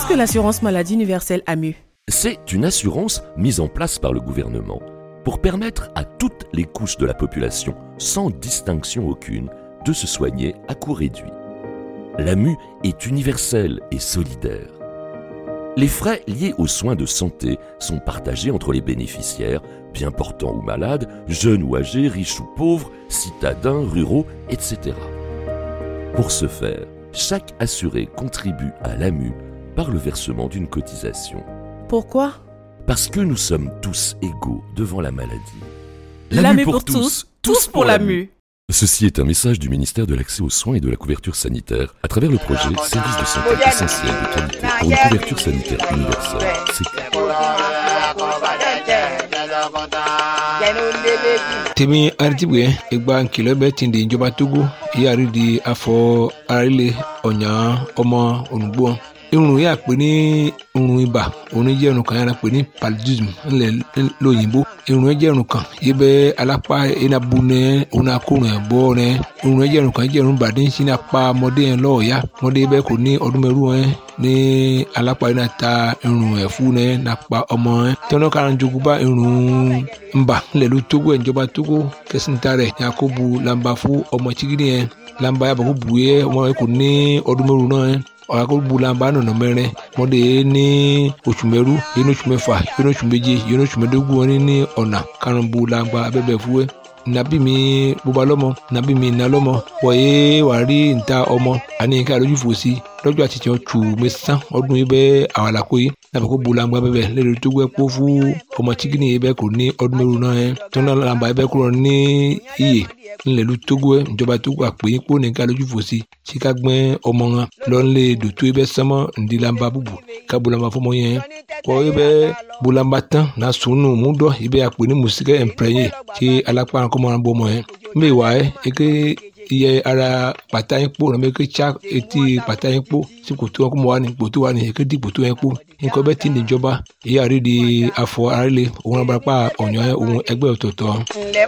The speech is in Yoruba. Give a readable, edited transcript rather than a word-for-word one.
Qu'est-ce que l'assurance maladie universelle AMU? C'est une assurance mise en place par le gouvernement pour permettre à toutes les couches de la population, sans distinction aucune, de se soigner à coût réduit. L'AMU est universelle et solidaire. Les frais liés aux soins de santé sont partagés entre les bénéficiaires, bien portants ou malades, jeunes ou âgés, riches ou pauvres, citadins, ruraux, etc. Pour ce faire, chaque assuré contribue à l'AMU par le versement d'une cotisation. Pourquoi? Parce que nous sommes tous égaux devant la maladie. L'AMU pour tous, tous pour l'AMU. Ceci est un message du ministère de l'Accès aux soins et de la couverture sanitaire à travers le projet Service de santé essentiel de qualité pour une couverture sanitaire universelle. Temi aritibuye egba nkìlọ̀ bẹ́ẹ̀ ti di ìjọba Togo ìyáàrí di afọ arílẹ̀ ọ̀yàn ọmọ ònùgbò irun yà pé ní irun ibà òun jẹ́ irun kan yàrá pé ní paludism ńlẹ̀ lóyìnbó irun jẹ́ irun kan yìí bẹ́ alápá enabu nẹ òun akórun ẹ̀ bọ́ nẹ irun jẹ́ irun kan jẹ́ irun bàdé ń sin apá ọmọdé yẹn lọ́ọ̀ọ́yá ọmọdé bẹ́ẹ̀ kò ní ọdún mẹ́rù ẹ̀ ní alápá yẹn ta irun ẹ̀ fún ẹ̀ nàpa ọmọ ẹ̀ tẹ́wọ́n kára jogun bá irun ńbà ńlẹ̀ ló Togo ẹ̀ ìjọba Togo kẹsìntà rẹ̀ yakubu lamba fún ọmọ chigidi yẹn lamba yàbọ̀ kó bu yẹ ọmọ yẹn kò ní ọdún mẹ́rù náà ẹ̀ ọ̀rọ̀ bulamba nọ̀nà mẹ́rin mọ́dé ní oṣù mẹ́rú yẹn ní oṣù mẹ́fà yẹn ní oṣù méje yẹn ní oṣù mẹ́dógún wọn ní ọ̀nà karùn-ún bulamba abẹ́bẹ̀ fúwẹ́ nàbí mi bóba lọ́mọ nàbí mi nà lọ́mọ wọ̀nyé wà rí níta ọmọ àní ká lójú fò sí lọ́jọ́ àti tiẹ̀ tù mí sán ọdún yìí bẹ́ẹ̀ àwọn àlàkó yìí nàbí kó bulamba bẹ́ẹ̀ lẹ́nu tó gbẹ́ kó fún ọmọ chikini yìí bẹ́ẹ̀ kò ní ọdún mẹ́rù náà yẹn tó náà làǹbà yìí bẹ́ẹ̀ kúrò ní iyè ńlẹ̀lú Togo ẹ̀ ìjọba Togo àpè yín kó nìkan lójú fò sí tí ká gbẹ́ ọmọ wọn lọ́nlé dòtó ibẹ̀ sánmọ́ ńdílamba búbu ká bulamba fọmọ yẹn kọ́ ibẹ̀ bulamba tán na sùnù múdọ̀ ibẹ̀ àpè ní mùsíkẹ́ ẹ̀ǹpẹ̀rẹ̀yìn tí alápá kọ́mọ náà bọ́ ọmọ yẹn mbẹ́ wà ẹ́ eke iye ara pàtà yín kpó nàbẹ́ eke tsa etí pàtà yín kpó tí kòtò wọn kó mọ wà ní kòtò wà ní eke di kòtò yẹn kpó nǹkan bẹ́ẹ̀ ti níjọba ìyá rí di afọ arílẹ̀ òun abarapá ọ̀nyọ́ òun ẹgbẹ́ ọ̀tọ̀ọ̀tọ̀.